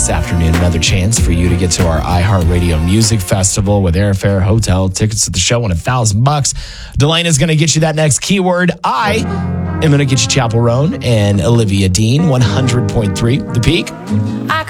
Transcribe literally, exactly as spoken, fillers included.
this afternoon. Another chance for you to get to our iHeartRadio Music Festival with airfare, hotel, tickets to the show, and a thousand bucks. Delaina's going to get you that next keyword. I am going to get you Chapel Roan and Olivia Dean, one hundred point three The Peak.